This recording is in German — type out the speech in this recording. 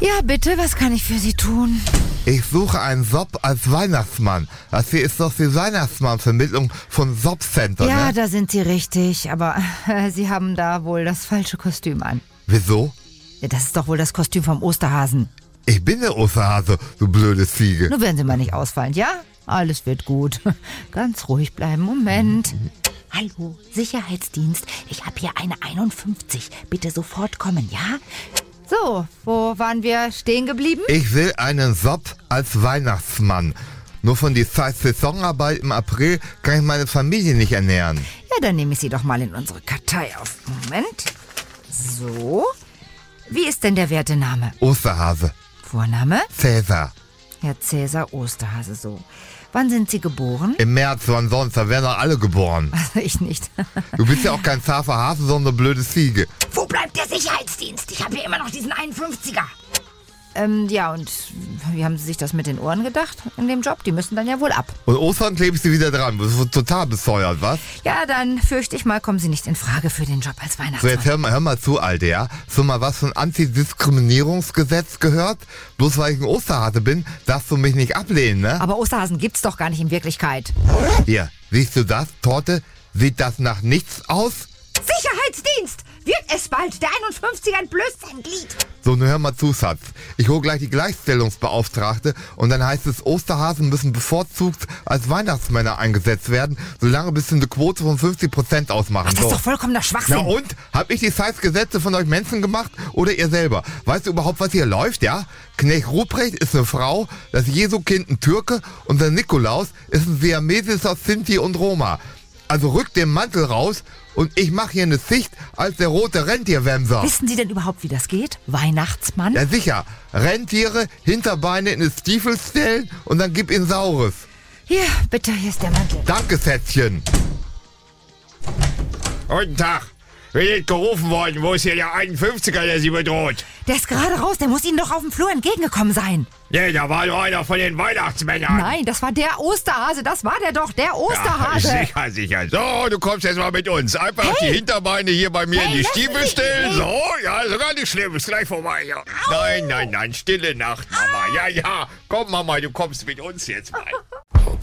Ja, bitte, was kann ich für Sie tun? Ich suche einen Job als Weihnachtsmann. Das hier ist doch die Weihnachtsmannvermittlung von Jobcenter, Ja, ne? da sind Sie richtig, aber Sie haben da wohl das falsche Kostüm an. Wieso? Ja, das ist doch wohl das Kostüm vom Osterhasen. Ich bin der Osterhase, du blöde Ziege. Nur werden Sie mal nicht ausfallen, ja? Alles wird gut. Ganz ruhig bleiben, Moment. Hallo, Sicherheitsdienst. Ich habe hier eine 51. Bitte sofort kommen, ja? So, wo waren wir stehen geblieben? Ich will einen Job als Weihnachtsmann. Nur von die Zeit Saisonarbeit im April kann ich meine Familie nicht ernähren. Ja, dann nehme ich Sie doch mal in unsere Kartei auf. Moment. So. Wie ist denn der Wertename? Osterhase. Vorname? Cäsar. Herr Cäsar Osterhase, so. Wann sind Sie geboren? Im März, wann sonst? Da wären doch alle geboren. Also ich nicht. Du bist ja auch kein zarfer Hase, sondern eine blöde Ziege. Wo bleibt der Sicherheitsdienst? Ich habe hier immer noch diesen 51er. Ja, und wie haben Sie sich das mit den Ohren gedacht in dem Job? Die müssen dann ja wohl ab. Und Ostern klebe ich sie wieder dran. Das ist total bescheuert, was? Ja, dann fürchte ich mal, kommen Sie nicht in Frage für den Job als So, Weihnachtsmann. jetzt hör mal zu, Alte, ja? So mal was von Antidiskriminierungsgesetz gehört? Bloß weil ich ein Osterhase bin, darfst du mich nicht ablehnen, ne? Aber Osterhasen gibt's doch gar nicht in Wirklichkeit. Hier, siehst du das, Torte? Sieht das nach nichts aus? Sicherheitsdienst! Wird es bald? Der 51er entblößt sein Glied. So, nun hör mal zu, Schatz. Ich hole gleich die Gleichstellungsbeauftragte und dann heißt es, Osterhasen müssen bevorzugt als Weihnachtsmänner eingesetzt werden, solange bis sie eine Quote von 50% ausmachen. Ach, das So. ist doch vollkommener Schwachsinn. Na und? Hab ich die Scheißgesetze von euch Menschen gemacht oder ihr selber? Weißt du überhaupt, was hier läuft, ja? Knecht Ruprecht ist eine Frau, das Jesu-Kind ein Türke und der Nikolaus ist ein Siamesis aus Sinti und Roma. Also rückt den Mantel raus und ich mache hier eine Sicht als der rote Rentierwämser. Wissen Sie denn überhaupt, wie das geht? Weihnachtsmann? Ja sicher, Rentiere, Hinterbeine in den Stiefel stellen und dann gib ihnen Saures. Hier, bitte, hier ist der Mantel. Danke, Sätzchen. Guten Tag. Wir sind gerufen worden. Wo ist hier der 51er, der Sie bedroht? Der ist gerade raus, der muss Ihnen doch auf dem Flur entgegengekommen sein. Nee, da war doch einer von den Weihnachtsmännern. Nein, das war der Osterhase, das war der doch, der Ja, Osterhase. sicher, sicher. So, du kommst jetzt mal mit uns. Einfach die Hinterbeine hier bei mir in die lassen Stiefel Sie stellen. mich. So, ja, ist gar nicht schlimm. Ist gleich vorbei. Ja. Nein, nein, nein. Stille Nacht, Mama. Ja, ja. Komm, Mama, du kommst mit uns jetzt mal.